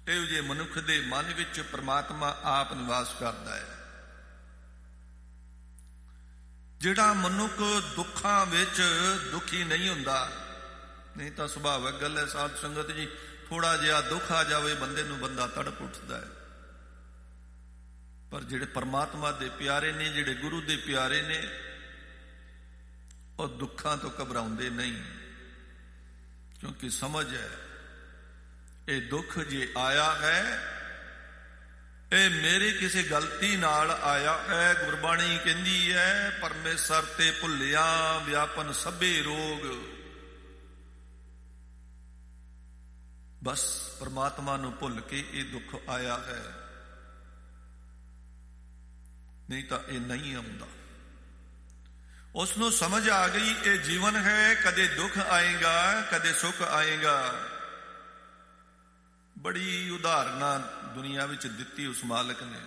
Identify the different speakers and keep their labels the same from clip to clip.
Speaker 1: ਇਹੋ ਜਿਹੇ ਮਨੁੱਖ ਦੇ ਮਨ ਵਿੱਚ ਪਰਮਾਤਮਾ ਆਪ ਨਿਵਾਸ ਕਰਦਾ ਹੈ। ਜਿਹੜਾ ਮਨੁੱਖ ਦੁੱਖਾਂ ਵਿੱਚ ਦੁਖੀ ਨਹੀਂ ਹੁੰਦਾ, ਨਹੀਂ ਤਾਂ ਸੁਭਾਵਿਕ ਗੱਲ ਹੈ ਸਾਧ ਸੰਗਤ ਜੀ, ਥੋੜਾ ਜਿਹਾ ਦੁੱਖ ਆ ਜਾਵੇ ਬੰਦੇ ਨੂੰ, ਬੰਦਾ ਤੜਪ ਉੱਠਦਾ ਹੈ। ਪਰ ਜਿਹੜੇ ਪਰਮਾਤਮਾ ਦੇ ਪਿਆਰੇ ਨੇ, ਜਿਹੜੇ ਗੁਰੂ ਦੇ ਪਿਆਰੇ ਨੇ, ਉਹ ਦੁੱਖਾਂ ਤੋਂ ਘਬਰਾਉਂਦੇ ਨਹੀਂ, ਕਿਉਂਕਿ ਸਮਝ ਹੈ ਇਹ ਦੁੱਖ ਜੇ ਆਇਆ ਹੈ ਇਹ ਮੇਰੀ ਕਿਸੇ ਗਲਤੀ ਨਾਲ ਆਇਆ ਹੈ। ਗੁਰਬਾਣੀ ਕਹਿੰਦੀ ਹੈ ਪਰਮੇਸ਼ਰ ਤੇ ਭੁੱਲਿਆ ਵਿਆਪਨ ਸਭੇ ਰੋਗ। ਬਸ ਪਰਮਾਤਮਾ ਨੂੰ ਭੁੱਲ ਕੇ ਇਹ ਦੁੱਖ ਆਇਆ ਹੈ, ਨਹੀਂ ਤਾਂ ਇਹ ਨਹੀਂ ਆਉਂਦਾ। ਉਸ ਨੂੰ ਸਮਝ ਆ ਗਈ ਇਹ ਜੀਵਨ ਹੈ, ਕਦੇ ਦੁੱਖ ਆਏਗਾ ਕਦੇ ਸੁੱਖ ਆਏਗਾ। ਬੜੀ ਉਦਾਹਰਨਾਂ ਦੁਨੀਆ ਵਿੱਚ ਦਿੱਤੀ ਉਸ ਮਾਲਕ ਨੇ।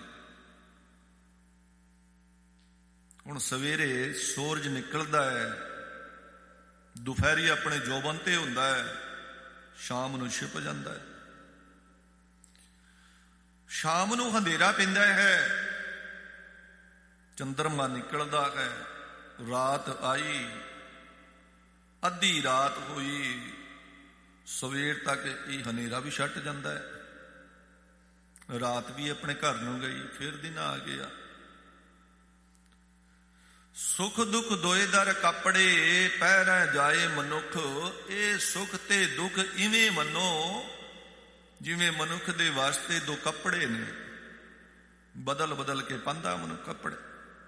Speaker 1: ਹੁਣ ਸਵੇਰੇ ਸੂਰਜ ਨਿਕਲਦਾ ਹੈ, ਦੁਪਹਿਰੀ ਆਪਣੇ ਜੋਬਨ ਤੇ ਹੁੰਦਾ ਹੈ, ਸ਼ਾਮ ਨੂੰ ਛਿਪ ਜਾਂਦਾ ਹੈ। ਸ਼ਾਮ ਨੂੰ ਹਨੇਰਾ ਪੈਂਦਾ ਹੈ, ਚੰਦਰਮਾ ਨਿਕਲਦਾ ਹੈ, ਰਾਤ ਆਈ, ਅੱਧੀ ਰਾਤ ਹੋਈ, ਸਵੇਰ ਤੱਕ ਇਹ ਹਨੇਰਾ ਵੀ ਛੱਟ ਜਾਂਦਾ ਹੈ, ਰਾਤ ਵੀ ਆਪਣੇ ਘਰ ਨੂੰ ਗਈ, ਫਿਰ ਦਿਨ ਆ ਗਿਆ। ਸੁਖ ਦੁੱਖ ਦੋਏ ਦਰ ਕੱਪੜੇ, ਪਹਿਰੈ ਜਾਏ ਮਨੁੱਖ। ਇਹ ਸੁਖ ਤੇ ਦੁੱਖ ਇਵੇਂ ਮੰਨੋ ਜਿਵੇਂ ਮਨੁੱਖ ਦੇ ਵਾਸਤੇ ਦੋ ਕੱਪੜੇ ਨੇ, ਬਦਲ ਬਦਲ ਕੇ ਪਾਂਦਾ ਮਨੁੱਖ ਕੱਪੜੇ।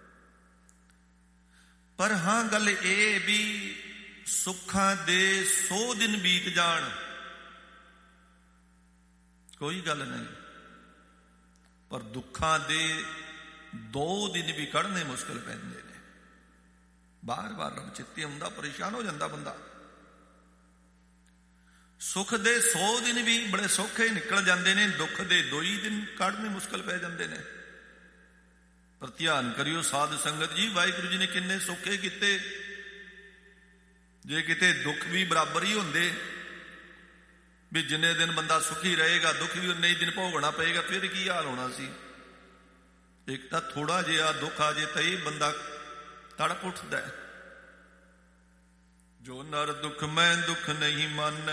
Speaker 1: ਪਰ ਹਾਂ ਗੱਲ ਇਹ ਵੀ ਸੁੱਖਾਂ ਦੇ 100 ਦਿਨ ਬੀਤ ਜਾਣ ਕੋਈ ਗੱਲ ਨਹੀਂ, ਪਰ ਦੁੱਖਾਂ ਦੇ 2 ਦਿਨ ਵੀ ਕੱਢਣੇ ਮੁਸ਼ਕਿਲ ਪੈਂਦੇ ਨੇ। ਬਾਰ ਬਾਰ ਰੱਬ ਚਿੱਤੇ ਹੁੰਦਾ, ਪਰੇਸ਼ਾਨ ਹੋ ਜਾਂਦਾ ਬੰਦਾ। ਸੁੱਖ ਦੇ 100 ਦਿਨ ਵੀ ਬੜੇ ਸੌਖੇ ਨਿਕਲ ਜਾਂਦੇ ਨੇ, ਦੁੱਖ ਦੇ 2 ਹੀ ਦਿਨ ਕੱਢਣੇ ਮੁਸ਼ਕਿਲ ਪੈ ਜਾਂਦੇ ਨੇ। ਪਰ ਧਿਆਨ ਕਰਿਓ ਸਾਧ ਸੰਗਤ ਜੀ, ਵਾਹਿਗੁਰੂ ਜੀ ਨੇ ਕਿੰਨੇ ਸੌਖੇ ਕੀਤੇ। ਜੇ ਕਿਤੇ ਦੁੱਖ ਵੀ ਬਰਾਬਰ ਹੀ ਹੁੰਦੇ ਵੀ ਜਿੰਨੇ ਦਿਨ ਬੰਦਾ ਸੁਖੀ ਰਹੇਗਾ ਦੁੱਖ ਵੀ ਉਨੇ ਹੀ ਦਿਨ ਭੋਗਣਾ ਪਏਗਾ, ਫਿਰ ਕੀ ਹਾਲ ਹੋਣਾ ਸੀ। ਇੱਕ ਤਾਂ ਥੋੜਾ ਜਿਹਾ ਦੁੱਖ ਆ ਜੇ ਤਾਂ ਇਹ ਬੰਦਾ ਤੜਪ ਉੱਠਦਾ ਹੈ। ਜੋ ਨਰ ਦੁੱਖ ਮੈਂ ਦੁੱਖ ਨਹੀਂ ਮੰਨ।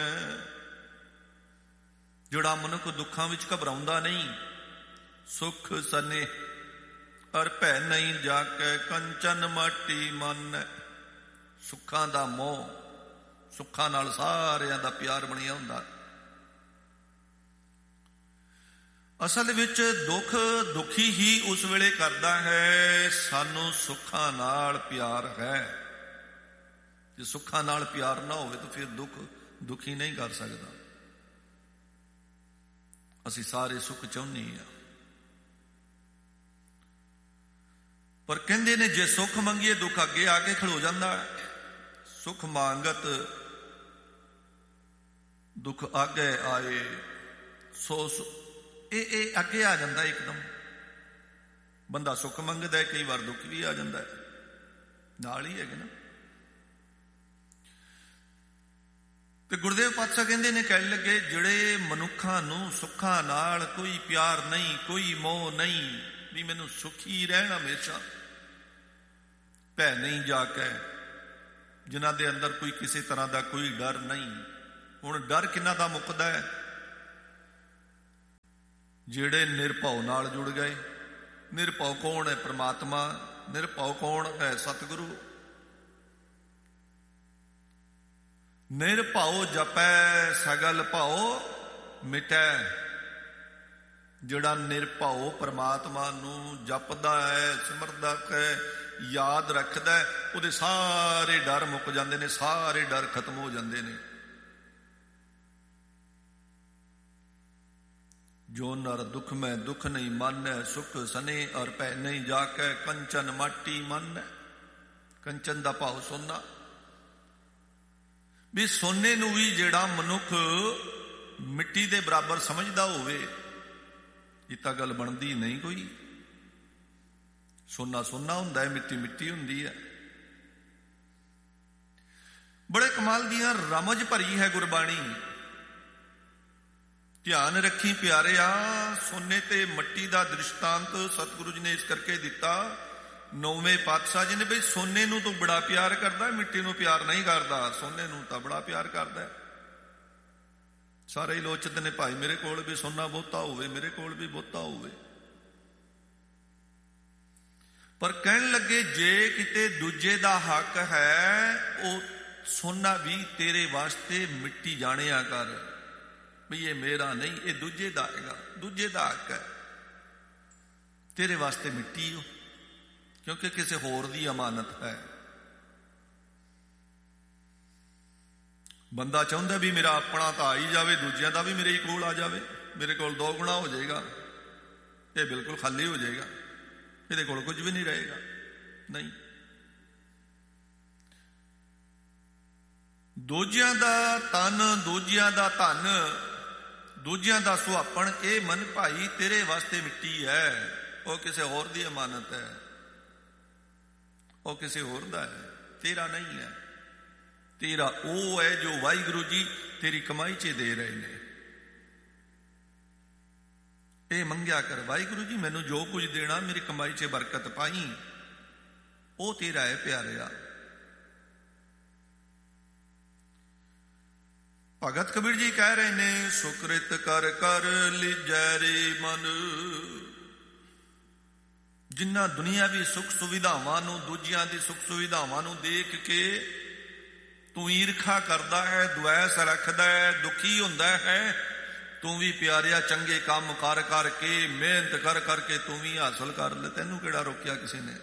Speaker 1: ਜਿਹੜਾ ਮਨੁੱਖ ਦੁੱਖਾਂ ਵਿੱਚ ਘਬਰਾਉਂਦਾ ਨਹੀਂ, ਸੁਖ ਸਨੇ ਅਰ ਭੈ ਨਹੀਂ ਜਾ ਕੇ ਕੰਚਨ ਮਾਟੀ ਮਨ। ਸੁੱਖਾਂ ਦਾ ਮੋਹ, ਸੁੱਖਾਂ ਨਾਲ ਸਾਰਿਆਂ ਦਾ ਪਿਆਰ ਬਣਿਆ ਹੁੰਦਾ। ਅਸਲ ਵਿੱਚ ਦੁੱਖ ਦੁਖੀ ਹੀ ਉਸ ਵੇਲੇ ਕਰਦਾ ਹੈ, ਸਾਨੂੰ ਸੁੱਖਾਂ ਨਾਲ ਪਿਆਰ ਹੈ। ਜੇ ਸੁੱਖਾਂ ਨਾਲ ਪਿਆਰ ਨਾ ਹੋਵੇ ਤਾਂ ਫਿਰ ਦੁੱਖ ਦੁਖੀ ਨਹੀਂ ਕਰ ਸਕਦਾ। ਅਸੀਂ ਸਾਰੇ ਸੁੱਖ ਚਾਹੁੰਦੇ ਹਾਂ, ਪਰ ਕਹਿੰਦੇ ਨੇ ਜੇ ਸੁੱਖ ਮੰਗੀਏ ਦੁੱਖ ਅੱਗੇ ਆ ਕੇ ਖਲੋ ਜਾਂਦਾ। ਸੁਖ ਮੰਗਤ ਦੁੱਖ ਆਗੇ ਆਏ। ਸੋ ਇਹ ਅੱਗੇ ਆ ਜਾਂਦਾ ਇੱਕਦਮ। ਬੰਦਾ ਸੁੱਖ ਮੰਗਦਾ, ਕਈ ਵਾਰ ਦੁੱਖ ਵੀ ਆ ਜਾਂਦਾ ਹੈ, ਨਾਲ ਹੀ ਹੈਗੇ ਨਾ। ਤੇ ਗੁਰਦੇਵ ਪਾਤਸ਼ਾਹ ਕਹਿੰਦੇ ਨੇ, ਕਹਿਣ ਲੱਗੇ ਜਿਹੜੇ ਮਨੁੱਖਾਂ ਨੂੰ ਸੁੱਖਾਂ ਨਾਲ ਕੋਈ ਪਿਆਰ ਨਹੀਂ, ਕੋਈ ਮੋਹ ਨਹੀਂ, ਵੀ ਮੈਨੂੰ ਸੁਖੀ ਰਹਿਣਾ ਹਮੇਸ਼ਾ, ਭੈ ਨਹੀਂ ਜਾ ਕੇ, ਜਿਨ੍ਹਾਂ ਦੇ ਅੰਦਰ ਕੋਈ ਕਿਸੇ ਤਰ੍ਹਾਂ ਦਾ ਕੋਈ ਡਰ ਨਹੀਂ। ਹੁਣ ਡਰ ਕਿਹਨਾਂ ਦਾ ਮੁੱਕਦਾ ਹੈ? ਜਿਹੜੇ ਨਿਰਭਉ ਨਾਲ ਜੁੜ ਗਏ। ਨਿਰਭਉ ਕੌਣ ਹੈ? ਪ੍ਰਮਾਤਮਾ। ਨਿਰਭਉ ਕੌਣ ਹੈ? ਸਤਿਗੁਰੂ। ਨਿਰਭਉ ਜਪੈ ਸਗਲ ਭਉ ਮਿਟੈ। ਜਿਹੜਾ ਨਿਰਭਉ ਪ੍ਰਮਾਤਮਾ ਨੂੰ ਜਪਦਾ ਹੈ, ਸਿਮਰਦਾ ਹੈ, ਯਾਦ ਰੱਖਦਾ, ਉਹਦੇ ਸਾਰੇ ਡਰ ਮੁੱਕ ਜਾਂਦੇ ਨੇ, ਸਾਰੇ ਡਰ ਖਤਮ ਹੋ ਜਾਂਦੇ ਨੇ। ਜੋ ਨਰ ਦੁੱਖ ਮੈਂ ਦੁੱਖ ਨਹੀਂ ਮੰਨੈ, ਸੁਖ ਸਨੇ ਔਰ ਭੈ ਨਹੀਂ ਜਾ ਕੇ ਕੰਚਨ ਮਾਟੀ ਮੰਨੈ। ਕੰਚਨ ਦਾ ਭਾਵ ਸੋਨਾ। ਵੀ ਸੋਨੇ ਨੂੰ ਵੀ ਜਿਹੜਾ ਮਨੁੱਖ ਮਿੱਟੀ ਦੇ ਬਰਾਬਰ ਸਮਝਦਾ ਹੋਵੇ, ਇਹ ਤਾਂ ਗੱਲ ਬਣਦੀ ਨਹੀਂ ਕੋਈ। ਸੋਨਾ ਸੋਨਾ ਹੁੰਦਾ ਹੈ, ਮਿੱਟੀ ਮਿੱਟੀ ਹੁੰਦੀ ਹੈ। ਬੜੇ ਕਮਾਲ ਦੀਆਂ ਰਮਜ ਭਰੀ ਹੈ ਗੁਰਬਾਣੀ। ਧਿਆਨ ਰੱਖੀ ਪਿਆਰਿਆ, ਸੋਨੇ ਤੇ ਮੱਟੀ ਦਾ ਦ੍ਰਿਸ਼ਟਾਂਤ ਸਤਿਗੁਰੂ ਜੀ ਨੇ ਇਸ ਕਰਕੇ ਦਿੱਤਾ। 9ਵੇਂ ਪਾਤਸ਼ਾਹ ਜੀ ਨੇ ਬਈ ਸੋਨੇ ਨੂੰ ਤੂੰ ਬੜਾ ਪਿਆਰ ਕਰਦਾ, ਮਿੱਟੀ ਨੂੰ ਪਿਆਰ ਨਹੀਂ ਕਰਦਾ, ਸੋਨੇ ਨੂੰ ਤਾਂ ਬੜਾ ਪਿਆਰ ਕਰਦਾ। ਸਾਰੇ ਹੀ ਲੋਚਦੇ ਨੇ ਭਾਈ ਮੇਰੇ ਕੋਲ ਵੀ ਸੋਨਾ ਬਹੁਤਾ ਹੋਵੇ, ਮੇਰੇ ਕੋਲ ਵੀ ਬਹੁਤਾ ਹੋਵੇ। ਪਰ ਕਹਿਣ ਲੱਗੇ ਜੇ ਕਿਤੇ ਦੂਜੇ ਦਾ ਹੱਕ ਹੈ, ਉਹ ਸੋਨਾ ਵੀ ਤੇਰੇ ਵਾਸਤੇ ਮਿੱਟੀ ਜਾਣਿਆ ਕਰ ਵੀ ਇਹ ਮੇਰਾ ਨਹੀਂ, ਇਹ ਦੂਜੇ ਦਾ ਹੈਗਾ, ਦੂਜੇ ਦਾ ਹੱਕ ਹੈ, ਤੇਰੇ ਵਾਸਤੇ ਮਿੱਟੀ ਹੋ, ਕਿਉਂਕਿ ਕਿਸੇ ਹੋਰ ਦੀ ਅਮਾਨਤ ਹੈ। ਬੰਦਾ ਚਾਹੁੰਦਾ ਵੀ ਮੇਰਾ ਆਪਣਾ ਤਾਂ ਆ ਹੀ ਜਾਵੇ, ਦੂਜਿਆਂ ਦਾ ਵੀ ਮੇਰੇ ਕੋਲ ਆ ਜਾਵੇ, ਮੇਰੇ ਕੋਲ 2 ਗੁਣਾ ਹੋ ਜਾਏਗਾ, ਇਹ ਬਿਲਕੁਲ ਖਾਲੀ ਹੋ ਜਾਏਗਾ, ਇਹਦੇ ਕੋਲ ਕੁਝ ਵੀ ਨਹੀਂ ਰਹੇਗਾ। ਨਹੀਂ, ਦੂਜਿਆਂ ਦਾ ਤਨ, ਦੂਜਿਆਂ ਦਾ ਧਨ, ਦੂਜਿਆਂ ਦਾ ਸੁਹਾਪਣ, ਇਹ ਮਨ ਭਾਈ ਤੇਰੇ ਵਾਸਤੇ ਮਿੱਟੀ ਹੈ, ਉਹ ਕਿਸੇ ਹੋਰ ਦੀ ਅਮਾਨਤ ਹੈ, ਉਹ ਕਿਸੇ ਹੋਰ ਦਾ ਹੈ, ਤੇਰਾ ਨਹੀਂ ਹੈ। ਤੇਰਾ ਉਹ ਹੈ ਜੋ ਵਾਹਿਗੁਰੂ ਜੀ ਤੇਰੀ ਕਮਾਈ 'ਚ ਦੇ ਰਹੇ ਨੇ। ਇਹ ਮੰਗਿਆ ਕਰ, ਵਾਹਿਗੁਰੂ ਜੀ ਮੈਨੂੰ ਜੋ ਕੁਝ ਦੇਣਾ ਮੇਰੀ ਕਮਾਈ 'ਚ ਬਰਕਤ ਪਾਈ, ਉਹ ਤੇਰਾ ਹੈ ਪਿਆਰਿਆ। ਭਗਤ ਕਬੀਰ ਜੀ ਕਹਿ ਰਹੇ ਨੇ, ਸੁਕ੍ਰਿਤ ਕਰ ਕਰ ਲਿਜੈ ਰੇ ਮਨ। ਜਿਨ੍ਹਾਂ ਦੁਨੀਆਵੀ ਸੁੱਖ ਸੁਵਿਧਾਵਾਂ ਨੂੰ, ਦੂਜਿਆਂ ਦੀ ਸੁੱਖ ਸੁਵਿਧਾਵਾਂ ਨੂੰ ਦੇਖ ਕੇ ਤੂੰ ਈਰਖਾ ਕਰਦਾ ਹੈ, ਦੁਐਸ ਰੱਖਦਾ ਹੈ, ਦੁਖੀ ਹੁੰਦਾ ਹੈ, ਤੂੰ ਵੀ ਪਿਆਰਿਆ ਚੰਗੇ ਕੰਮ ਕਰ ਕਰਕੇ, ਮਿਹਨਤ ਕਰ ਕਰਕੇ ਤੂੰ ਵੀ ਹਾਸਲ ਕਰ ਲੈ। ਤੈਨੂੰ ਕਿਹੜਾ ਰੋਕਿਆ ਕਿਸੇ ਨੇ?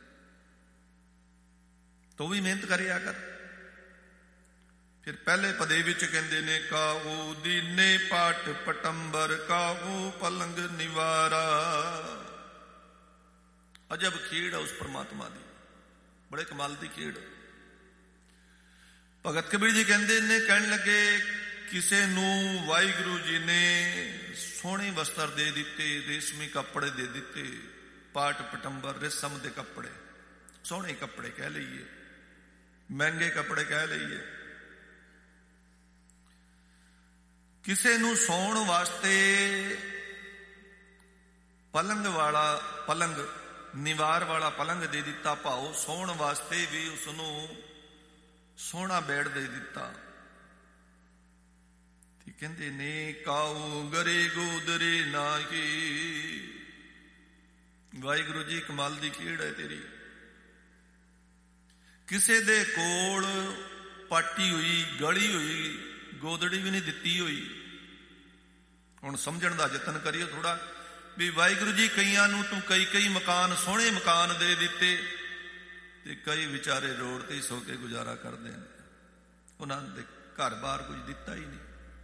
Speaker 1: ਤੂੰ ਵੀ ਮਿਹਨਤ ਕਰਿਆ ਕਰ। ਫਿਰ ਪਹਿਲੇ ਪਦੇ ਵਿੱਚ ਕਹਿੰਦੇ ਨੇ, ਕਾਹੂ ਦੀਨੇ ਪਾਟ ਪਟੰਬਰ, ਕਾਹੂ ਪਲੰਗ ਨਿਵਾਰਾ। ਅਜਬ ਖੇਡ ਉਸ ਪਰਮਾਤਮਾ ਦੀ, ਬੜੇ ਕਮਾਲ ਦੀ ਖੇਡ। ਭਗਤ ਕਬੀਰ ਜੀ ਕਹਿੰਦੇ ਨੇ, ਕਹਿਣ ਲੱਗੇ ਕਿਸੇ ਨੂੰ ਵਾਹਿਗੁਰੂ ਜੀ ਨੇ ਸੋਹਣੇ ਵਸਤਰ ਦੇ ਦਿੱਤੇ, ਰੇਸ਼ਮੀ ਕੱਪੜੇ ਦੇ ਦਿੱਤੇ, ਪਾਟ ਪਟੰਬਰ, ਰੇਸ਼ਮ ਦੇ ਕੱਪੜੇ, ਸੋਹਣੇ ਕੱਪੜੇ ਕਹਿ ਲਈਏ, ਮਹਿੰਗੇ ਕੱਪੜੇ ਕਹਿ ਲਈਏ। ਕਿਸੇ ਨੂੰ ਸੌਣ ਵਾਸਤੇ ਪਲੰਗ ਵਾਲਾ ਪਲੰਗ, ਨਿਵਾਰ ਵਾਲਾ ਪਲੰਗ ਦੇ ਦਿੱਤਾ, ਭਾਉ ਸੌਣ ਵਾਸਤੇ ਵੀ ਉਸਨੂੰ ਸੋਹਣਾ ਬੈਡ ਦੇ ਦਿੱਤਾ। ਤੇ ਕਹਿੰਦੇ ਨੇ, ਕਾਉ ਗਰੇ ਗੋਦਰੇ ਨਾਹੀ। ਵਾਹਿਗੁਰੂ ਜੀ ਕਮਾਲ ਦੀ ਖੇਡ ਹੈ ਤੇਰੀ। ਕਿਸੇ ਦੇ ਕੋਲ ਪਾਟੀ ਹੋਈ, ਗਲੀ ਹੋਈ ਗੋਦੜੀ ਵੀ ਨਹੀਂ ਦਿੱਤੀ ਹੋਈ। ਹੁਣ ਸਮਝਣ ਦਾ ਯਤਨ ਕਰੀਓ ਥੋੜਾ ਵੀ ਵਾਹਿਗੁਰੂ ਜੀ ਕਈਆਂ ਨੂੰ ਤੂੰ ਕਈ ਮਕਾਨ, ਸੋਹਣੇ ਮਕਾਨ ਦੇ ਦਿੱਤੇ, ਤੇ ਕਈ ਵਿਚਾਰੇ ਰੋਡ ਤੇ ਸੋ ਕੇ ਗੁਜ਼ਾਰਾ ਕਰਦੇ ਨੇ, ਉਹਨਾਂ ਦੇ ਘਰ-ਬਾਰ ਕੁਝ ਦਿੱਤਾ ਹੀ ਨਹੀਂ।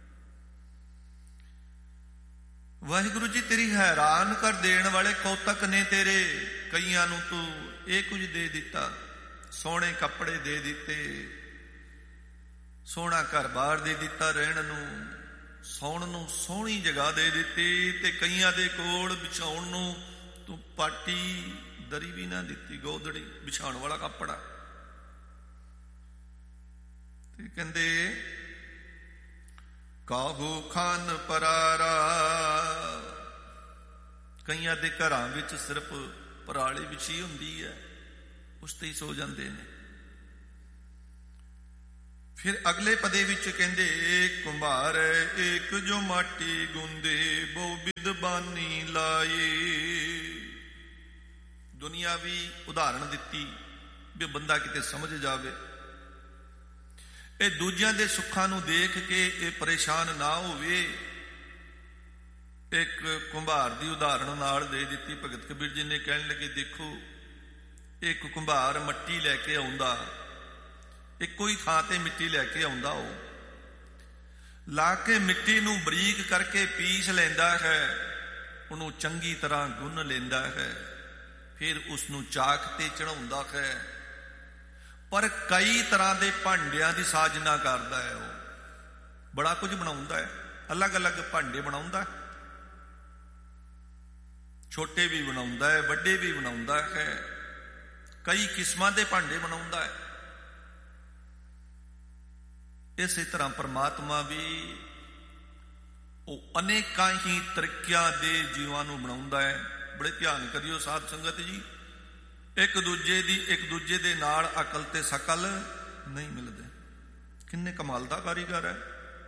Speaker 1: ਵਾਹਿਗੁਰੂ ਜੀ ਤੇਰੀ ਹੈਰਾਨ ਕਰ ਦੇਣ ਵਾਲੇ ਕੌਤਕ ਨੇ ਤੇਰੇ। ਕਈਆਂ ਨੂੰ ਤੂੰ ਇਹ ਕੁਝ ਦੇ ਦਿੱਤਾ, ਸੋਹਣੇ ਕੱਪੜੇ ਦੇ ਦਿੱਤੇ, ਸੋਹਣਾ ਘਰ-ਬਾਰ ਦੇ ਦਿੱਤਾ ਰਹਿਣ ਨੂੰ, ਸੌਣ ਨੂੰ ਸੋਹਣੀ ਜਗ੍ਹਾ ਦੇ ਦਿੱਤੀ, ਤੇ ਕਈਆਂ ਦੇ ਕੋਲ ਵਿਛਾਉਣ ਨੂੰ ਤੂੰ ਪਾਟੀ ਦਰੀ ਵੀ ਨਾ ਦਿੱਤੀ, ਗੋਦੜੀ ਵਿਛਾਉਣ ਵਾਲਾ ਕੱਪੜਾ। ਤੇ ਕਹਿੰਦੇ, ਕਾਹੂ ਖਾਨ ਪਰਾਰਾ। ਕਈਆਂ ਦੇ ਘਰਾਂ ਵਿੱਚ ਸਿਰਫ ਪਰਾਲੀ ਵਿਛੀ ਹੁੰਦੀ ਹੈ, ਉਸ ਤੇ ਹੀ ਸੋ ਜਾਂਦੇ ਨੇ। ਫਿਰ ਅਗਲੇ ਪਦੇ ਵਿੱਚ ਕਹਿੰਦੇ, ਕੁੰਭਾਰ ਏਕ ਜੋ ਮਾਟੀ ਗੁੰਦੇ, ਬਹੁ ਬਿਦਬਾਨੀ ਲਾਏ। ਦੁਨੀਆਵੀ ਉਦਾਹਰਣ ਦਿੱਤੀ ਵੀ ਬੰਦਾ ਕਿਤੇ ਸਮਝ ਜਾਵੇ। ਇਹ ਦੂਜਿਆਂ ਦੇ ਸੁੱਖਾਂ ਨੂੰ ਦੇਖ ਕੇ ਇਹ ਪਰੇਸ਼ਾਨ ਨਾ ਹੋਵੇ। ਇੱਕ ਕੁੰਭਾਰ ਦੀ ਉਦਾਹਰਣ ਨਾਲ ਦੇ ਦਿੱਤੀ ਭਗਤ ਕਬੀਰ ਜੀ ਨੇ। ਕਹਿਣ ਲੱਗੇ, ਦੇਖੋ ਇੱਕ ਕੁੰਭਾਰ ਮੱਟੀ ਲੈ ਕੇ ਆਉਂਦਾ, ਇੱਕੋ ਹੀ ਥਾਂ ਤੇ ਮਿੱਟੀ ਲੈ ਕੇ ਆਉਂਦਾ, ਉਹ ਲਾ ਕੇ ਮਿੱਟੀ ਨੂੰ ਬਰੀਕ ਕਰਕੇ ਪੀਸ ਲੈਂਦਾ ਹੈ, ਉਹਨੂੰ ਚੰਗੀ ਤਰ੍ਹਾਂ ਗੁੰਨ ਲੈਂਦਾ ਹੈ, ਫਿਰ ਉਸਨੂੰ ਚਾਕ ਤੇ ਚੜਾਉਂਦਾ ਹੈ। ਪਰ ਕਈ ਤਰ੍ਹਾਂ ਦੇ ਭਾਂਡਿਆਂ ਦੀ ਸਾਜਨਾ ਕਰਦਾ ਹੈ, ਉਹ ਬੜਾ ਕੁਝ ਬਣਾਉਂਦਾ ਹੈ, ਅਲੱਗ-ਅਲੱਗ ਭਾਂਡੇ ਬਣਾਉਂਦਾ, ਛੋਟੇ ਵੀ ਬਣਾਉਂਦਾ ਹੈ, ਵੱਡੇ ਵੀ ਬਣਾਉਂਦਾ ਹੈ, ਕਈ ਕਿਸਮਾਂ ਦੇ ਭਾਂਡੇ ਬਣਾਉਂਦਾ ਹੈ। ਇਸੇ ਤਰ੍ਹਾਂ ਪਰਮਾਤਮਾ ਵੀ ਉਹ ਅਨੇਕਾਂ ਹੀ ਤਰੀਕਿਆਂ ਦੇ ਜੀਵਾਂ ਨੂੰ ਬਣਾਉਂਦਾ ਹੈ। ਬੜੇ ਧਿਆਨ ਕਰਿਓ ਸਾਧ ਸੰਗਤ ਜੀ, ਇੱਕ ਦੂਜੇ ਦੇ ਨਾਲ ਅਕਲ ਤੇ ਸ਼ਕਲ ਨਹੀਂ ਮਿਲਦੇ। ਕਿੰਨੇ ਕਮਾਲ ਦਾ ਕਾਰੀਗਰ ਹੈ।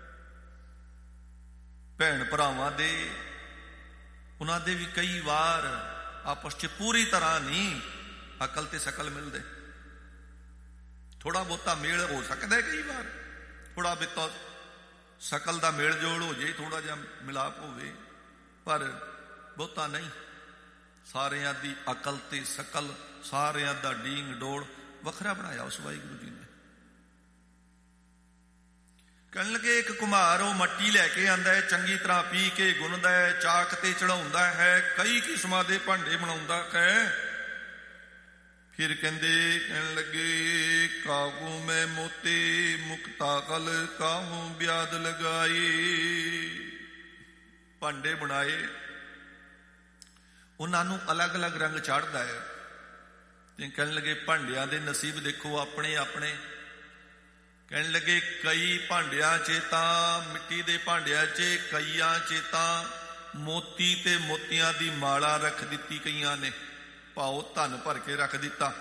Speaker 1: ਭੈਣ ਭਰਾਵਾਂ ਦੇ, ਉਹਨਾਂ ਦੇ ਵੀ ਕਈ ਵਾਰ ਆਪਸ 'ਚ ਪੂਰੀ ਤਰ੍ਹਾਂ ਨਹੀਂ ਅਕਲ ਤੇ ਸ਼ਕਲ ਮਿਲਦੇ। ਥੋੜਾ ਬਹੁਤਾ ਮੇਲ ਹੋ ਸਕਦਾ ਕਈ ਵਾਰ, ਥੋੜਾ ਬਹੁਤਾ ਸ਼ਕਲ ਦਾ ਮੇਲ ਜੋੜ ਹੋ ਜੇ, ਥੋੜਾ ਜਿਹਾ ਮਿਲਾਪ ਹੋਵੇ, ਪਰ ਬਹੁਤਾ ਨਹੀਂ। ਸਾਰਿਆਂ ਦੀ ਅਕਲ ਤੇ ਸ਼ਕਲ, ਸਾਰਿਆਂ ਦਾ ਡੀਂਗ ਡੋਲ ਵੱਖਰਾ ਬਣਾਇਆ ਉਸ ਵਾਹਿਗੁਰੂ ਜੀ ਨੇ। ਕਹਿਣ ਲੱਗੇ ਇੱਕ ਕੁਮਹਾਰ ਉਹ ਮੱਟੀ ਲੈ ਕੇ ਆਂਦਾ ਹੈ, ਚੰਗੀ ਤਰ੍ਹਾਂ ਪੀ ਕੇ ਗੁੰਨਦਾ ਹੈ, ਚਾਕ ਤੇ ਚੜਾਉਂਦਾ ਹੈ, ਕਈ ਕਿਸਮਾਂ ਦੇ ਭਾਂਡੇ ਬਣਾਉਂਦਾ ਹੈ। ਫਿਰ ਕਹਿਣ ਲੱਗੇ ਕਾਹੂ ਮੈਂ ਮੋਤੀ ਮੁਕਤਾ ਕਲ ਕਾਹੂ ਬਿਆਦ ਲਗਾਈ। ਭਾਂਡੇ ਬਣਾਏ, ਉਹਨਾਂ ਨੂੰ ਅਲੱਗ-ਅਲੱਗ ਰੰਗ ਚੜ੍ਹਦਾ ਹੈ। ਤੇ ਕਹਿਣ ਲੱਗੇ ਭਾਂਡਿਆਂ ਦੇ ਨਸੀਬ ਦੇਖੋ ਆਪਣੇ ਆਪਣੇ। ਕਹਿਣ ਲੱਗੇ ਕਈ ਭਾਂਡਿਆਂ 'ਚ ਤਾਂ ਮਿੱਟੀ ਦੇ ਭਾਂਡਿਆਂ 'ਚ, ਕਈਆਂ 'ਚ ਤਾਂ ਮੋਤੀ ਤੇ ਮੋਤੀਆਂ ਦੀ ਮਾਲਾ ਰੱਖ ਦਿੱਤੀ, ਕਈਆਂ ਨੇ ਭਾਉ ਧਨ ਭਰ ਕੇ ਰੱਖ ਦਿੱਤਾ।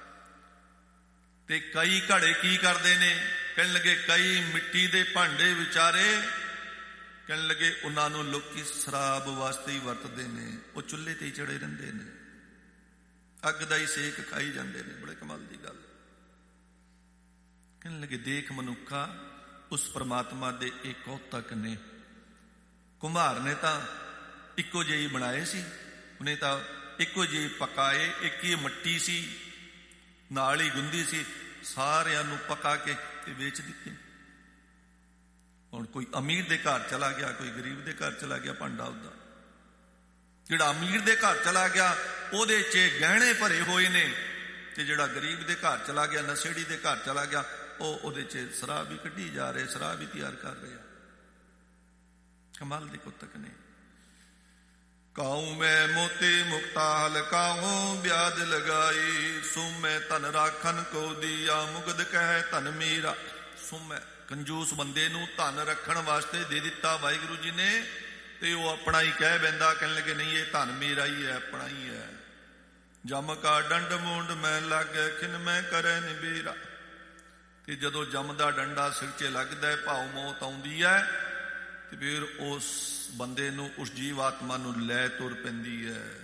Speaker 1: ਤੇ ਕਈ ਘੜੇ ਕੀ ਕਰਦੇ ਨੇ, ਕਹਿਣ ਲੱਗੇ ਕਈ ਮਿੱਟੀ ਦੇ ਭਾਂਡੇ ਵਿਚਾਰੇ, ਕਹਿਣ ਲੱਗੇ ਉਹਨਾਂ ਨੂੰ ਲੋਕੀ ਸ਼ਰਾਬ ਵਾਸਤੇ ਹੀ ਵਰਤਦੇ ਨੇ, ਉਹ ਚੁੱਲ੍ਹੇ ਤੇ ਹੀ ਚੜੇ ਰਹਿੰਦੇ ਨੇ, ਅੱਗ ਦਾ ਹੀ ਸੇਕ ਖਾਈ ਜਾਂਦੇ ਨੇ। ਬੜੇ ਕਮਾਲ ਦੀ ਗੱਲ। ਕਹਿਣ ਲੱਗੇ ਦੇਖ ਮਨੁੱਖਾ, ਉਸ ਪਰਮਾਤਮਾ ਦੇ ਇਹ ਕੌਤਕ ਨੇ। ਕੁਮਹਾਰ ਨੇ ਤਾਂ ਇੱਕੋ ਜਿਹੇ ਬਣਾਏ ਸੀ, ਉਹਨੇ ਤਾਂ ਇੱਕੋ ਜਿਹੇ ਪਕਾਏ, ਇੱਕ ਹੀ ਮਿੱਟੀ ਸੀ, ਨਾਲ ਹੀ ਗੁੰਦੀ ਸੀ, ਸਾਰਿਆਂ ਨੂੰ ਪਕਾ ਕੇ ਤੇ ਵੇਚ ਦਿੱਤੇ। ਹੁਣ ਕੋਈ ਅਮੀਰ ਦੇ ਘਰ ਚਲਾ ਗਿਆ, ਕੋਈ ਗਰੀਬ ਦੇ ਘਰ ਚਲਾ ਗਿਆ, ਭਾਂਡਾ ਉਹਦਾ। ਜਿਹੜਾ ਅਮੀਰ ਦੇ ਘਰ ਚਲਾ ਗਿਆ ਉਹਦੇ 'ਚ ਗਹਿਣੇ ਭਰੇ ਹੋਏ ਨੇ, ਤੇ ਜਿਹੜਾ ਗਰੀਬ ਦੇ ਘਰ ਚਲਾ ਗਿਆ, ਨਸ਼ੇੜੀ ਦੇ ਘਰ ਚਲਾ ਗਿਆ, ਉਹ ਉਹਦੇ 'ਚ ਸ਼ਰਾਬ ਵੀ ਕੱਢੀ ਜਾ ਰਹੇ, ਸ਼ਰਾਬ ਵੀ ਤਿਆਰ ਕਰ ਰਿਹਾ। ਕਮਾਲ ਦੇ ਕੁੱਤਕ ਨੇ। ਕਾਹੂ ਮੈਂ ਮੋਤੀ ਮੁਕਤਾ ਹਲ ਕਾਹੂ ਬਿਆਦ ਲਗਾਈ। ਸੁਮੈ ਧਨ ਰਾਖਨ ਕੋ ਦੀਆ ਮੁਗਦ ਕਹਿ ਧਨ ਮੀਰਾ। ਸੁਮੈ ਕੰਜੂਸ ਬੰਦੇ ਨੂੰ ਧਨ ਰੱਖਣ ਵਾਸਤੇ ਦੇ ਦਿੱਤਾ ਵਾਹਿਗੁਰੂ ਜੀ ਨੇ, ਤੇ ਉਹ ਆਪਣਾ ਹੀ ਕਹਿ ਬੈਂਦਾ। ਕਹਿਣ ਲੱਗੇ ਨਹੀਂ, ਇਹ ਧਨ ਮੇਰਾ ਹੀ ਹੈ, ਆਪਣਾ ਹੀ ਹੈ। ਜਮ ਕਾ ਡੰਡ ਮੂੰਡ ਮੈਂ ਲਾਗੇ ਖਿਨ ਮੈਂ ਕਰੇ ਨਿਬੇਰਾ। ਤੇ ਜਦੋਂ ਜਮ ਦਾ ਡੰਡਾ ਸਿਰ 'ਚ ਲੱਗਦਾ, ਭਾਉ ਮੌਤ ਆਉਂਦੀ ਹੈ, ਤੇ ਫਿਰ ਉਸ ਬੰਦੇ ਨੂੰ, ਉਸ ਜੀਵ ਆਤਮਾ ਨੂੰ ਲੈ ਤੁਰ ਪੈਂਦੀ ਹੈ।